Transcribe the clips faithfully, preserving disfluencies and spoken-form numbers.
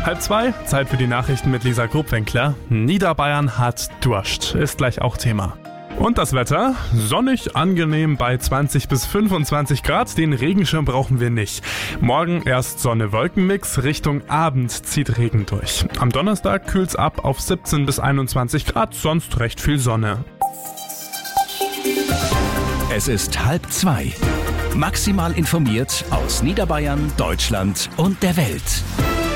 Halb zwei, Zeit für die Nachrichten mit Lisa Grubwinkler. Niederbayern hat Durst, ist gleich auch Thema. Und das Wetter? Sonnig, angenehm bei zwanzig bis fünfundzwanzig Grad. Den Regenschirm brauchen wir nicht. Morgen erst Sonne-Wolken-Mix, Richtung Abend zieht Regen durch. Am Donnerstag kühlt's ab auf siebzehn bis einundzwanzig Grad, sonst recht viel Sonne. Es ist halb zwei. Maximal informiert aus Niederbayern, Deutschland und der Welt.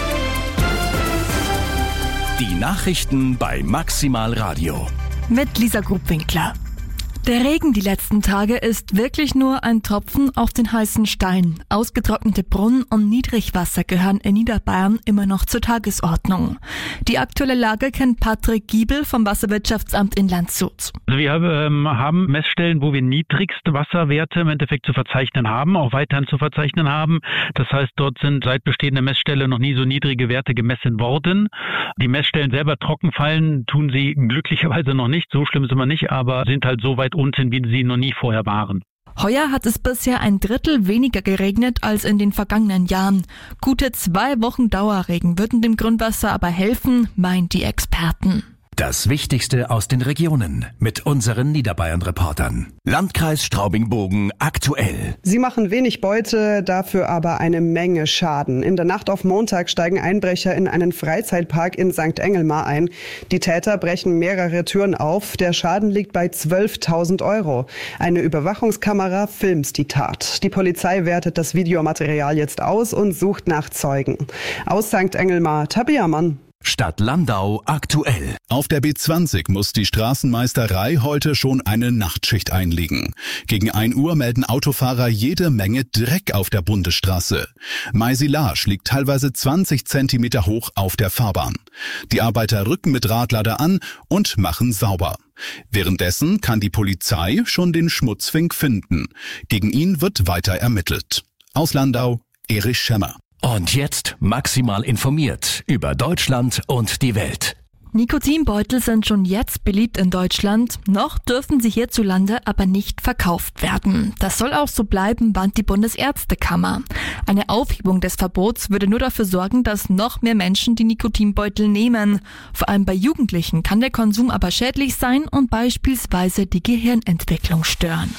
Die Nachrichten bei Maximal Radio. Mit Lisa Grubwinkler. Der Regen die letzten Tage ist wirklich nur ein Tropfen auf den heißen Stein. Ausgetrocknete Brunnen und Niedrigwasser gehören in Niederbayern immer noch zur Tagesordnung. Die aktuelle Lage kennt Patrick Giebel vom Wasserwirtschaftsamt in Landshut. Also wir ähm, haben Messstellen, wo wir niedrigste Wasserwerte im Endeffekt zu verzeichnen haben, auch weiterhin zu verzeichnen haben. Das heißt, dort sind seit bestehender Messstelle noch nie so niedrige Werte gemessen worden. Die Messstellen selber trocken fallen, tun sie glücklicherweise noch nicht. So schlimm ist immer nicht, aber sind halt so weit unten, wie sie noch nie vorher waren. Heuer hat es bisher ein Drittel weniger geregnet als in den vergangenen Jahren. Gute zwei Wochen Dauerregen würden dem Grundwasser aber helfen, meinen die Experten. Das Wichtigste aus den Regionen mit unseren Niederbayern-Reportern. Landkreis Straubing-Bogen aktuell. Sie machen wenig Beute, dafür aber eine Menge Schaden. In der Nacht auf Montag steigen Einbrecher in einen Freizeitpark in Sankt Engelmar ein. Die Täter brechen mehrere Türen auf. Der Schaden liegt bei zwölftausend Euro. Eine Überwachungskamera filmt die Tat. Die Polizei wertet das Videomaterial jetzt aus und sucht nach Zeugen. Aus Sankt Engelmar, Tabea Mann. Stadt Landau aktuell. Auf der B zwanzig muss die Straßenmeisterei heute schon eine Nachtschicht einlegen. Gegen ein Uhr melden Autofahrer jede Menge Dreck auf der Bundesstraße. Maisilage liegt teilweise zwanzig Zentimeter hoch auf der Fahrbahn. Die Arbeiter rücken mit Radlader an und machen sauber. Währenddessen kann die Polizei schon den Schmutzfink finden. Gegen ihn wird weiter ermittelt. Aus Landau, Erich Schemmer. Und jetzt maximal informiert über Deutschland und die Welt. Nikotinbeutel sind schon jetzt beliebt in Deutschland. Noch dürfen sie hierzulande aber nicht verkauft werden. Das soll auch so bleiben, warnt die Bundesärztekammer. Eine Aufhebung des Verbots würde nur dafür sorgen, dass noch mehr Menschen die Nikotinbeutel nehmen. Vor allem bei Jugendlichen kann der Konsum aber schädlich sein und beispielsweise die Gehirnentwicklung stören.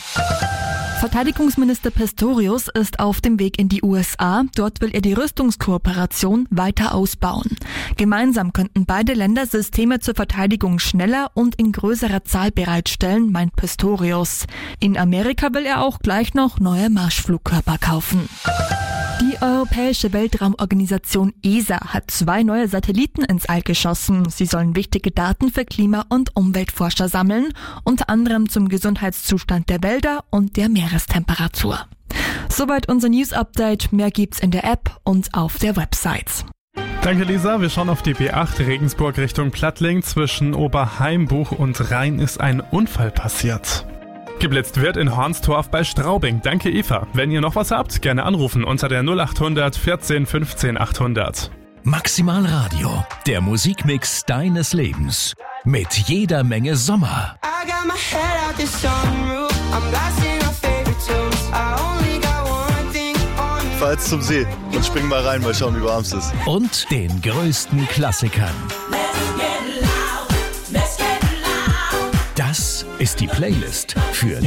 Verteidigungsminister Pistorius ist auf dem Weg in die U S A. Dort will er die Rüstungskooperation weiter ausbauen. Gemeinsam könnten beide Länder Systeme zur Verteidigung schneller und in größerer Zahl bereitstellen, meint Pistorius. In Amerika will er auch gleich noch neue Marschflugkörper kaufen. Die Europäische Weltraumorganisation E S A hat zwei neue Satelliten ins All geschossen. Sie sollen wichtige Daten für Klima- und Umweltforscher sammeln, unter anderem zum Gesundheitszustand der Wälder und der Meerestemperatur. Soweit unser News-Update. Mehr gibt's in der App und auf der Website. Danke Lisa, wir schauen auf die B acht Regensburg Richtung Plattling. Zwischen Oberheimbuch und Rhein ist ein Unfall passiert. Geblitzt wird in Hornstorf bei Straubing. Danke Eva. Wenn ihr noch was habt, gerne anrufen unter der null achthundert vierzehn fünfzehn achthundert. Maximal Radio, der Musikmix deines Lebens. Mit jeder Menge Sommer. Fahr jetzt zum See und spring mal rein, mal schauen, wie warm es ist. Und den größten Klassikern. Das ist die Playlist für